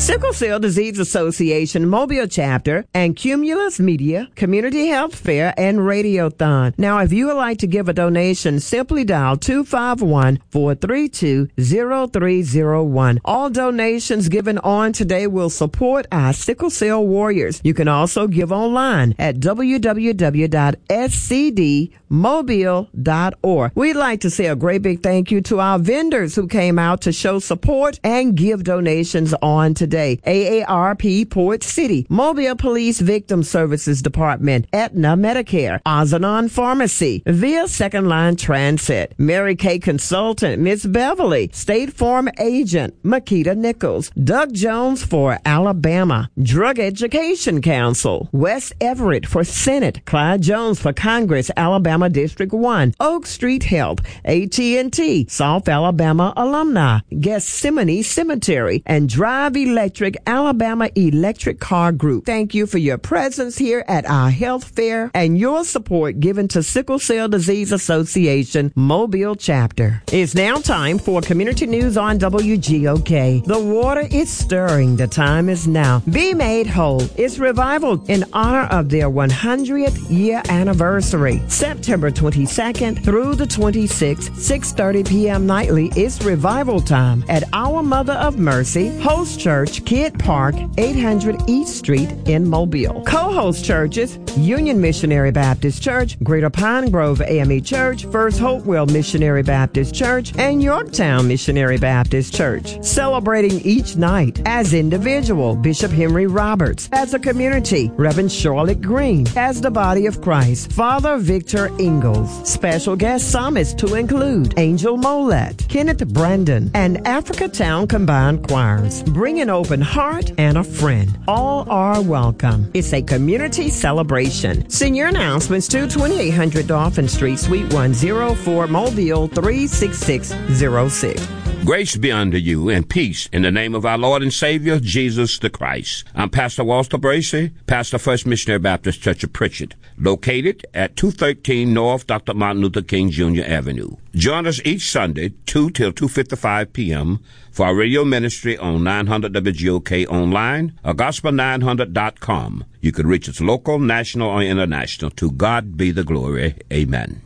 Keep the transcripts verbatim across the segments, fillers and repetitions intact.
Sickle Cell Disease Association Mobile Chapter and Cumulus Media Community Health Fair and Radiothon. Now, if you would like to give a donation, simply dial two five one, four three two, zero three zero one. All donations given on today will support our sickle cell warriors. You can also give online at w w w dot s c d mobile dot org. We'd like to say a great big thank you to our vendors who came out to show support and give donations on today. A A R P Port City, Mobile Police Victim Services Department, Aetna Medicare, Ozanon Pharmacy, Via Second Line Transit, Mary Kay Consultant, Miss Beverly, State Farm Agent, Makita Nichols, Doug Jones for Alabama, Drug Education Council, West Everett for Senate, Clyde Jones for Congress, Alabama District one, Oak Street Health, A T and T, South Alabama Alumni, Gethsemane Cemetery, and Drive Electric, Alabama Electric Car Group. Thank you for your presence here at our health fair and your support given to Sickle Cell Disease Association Mobile Chapter. It's now time for community news on W G O K. The water is stirring. The time is now. Be Made Whole. It's revival in honor of their one hundredth year anniversary. September twenty-second through the twenty-sixth, six thirty p.m. nightly is revival time at Our Mother of Mercy, Host Church, Kidd Park, eight hundred East Street in Mobile. Co-host churches, Union Missionary Baptist Church, Greater Pine Grove A M E Church, First Hopewell Missionary Baptist Church, and Yorktown Missionary Baptist Church. Celebrating each night as individual, Bishop Henry Roberts. As a community, Reverend Charlotte Green. As the Body of Christ, Father Victor Ingalls. Special guest psalmists to include Angel Mollett, Kenneth Brandon, and Africa Town Combined Choirs. Bring an open heart and a friend. All are welcome. It's a community celebration. Senior announcements to twenty-eight hundred Dolphin Street, Suite one oh four, Mobile three six six zero six. Grace be unto you and peace in the name of our Lord and Savior, Jesus the Christ. I'm Pastor Walter Bracey, pastor First Missionary Baptist Church of Pritchard, located at two thirteen North Doctor Martin Luther King Junior Avenue. Join us each Sunday, two till two fifty-five p.m. for our radio ministry on nine hundred W G O K online or gospel nine hundred dot com. You can reach us local, national, or international. To God be the glory. Amen.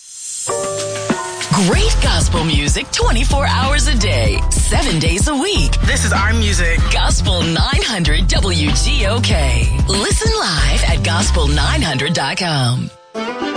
Great gospel music twenty-four hours a day, seven days a week. This is our music. Gospel nine hundred W G O K. Listen live at gospel nine hundred dot com.